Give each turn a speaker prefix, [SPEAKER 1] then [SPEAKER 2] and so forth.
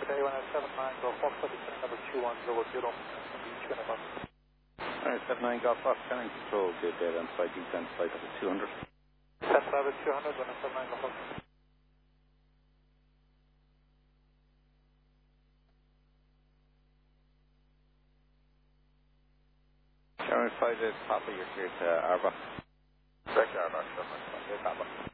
[SPEAKER 1] Today 179 Golf Fox, descending number 2100, beach Winnipeg.
[SPEAKER 2] 179 Golf Fox, scanning control, good data on site, descent flight level 200.
[SPEAKER 1] Descent level 200, 179 Golf Fox.
[SPEAKER 2] Cameron 5 is Papa, you're clear to Arba.
[SPEAKER 1] Correct, Arba, 7, Papa.